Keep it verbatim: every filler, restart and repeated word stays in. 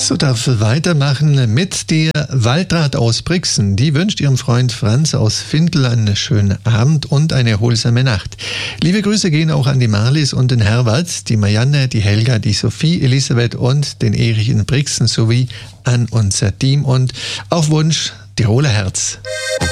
So darf weitermachen mit der Waltraud aus Brixen. Die wünscht ihrem Freund Franz aus Findel einen schönen Abend und eine erholsame Nacht. Liebe Grüße gehen auch an die Marlies und den Herbert, die Marianne, die Helga, die Sophie, Elisabeth und den Erich in Brixen sowie an unser Team und auf Wunsch Tiroler Herz.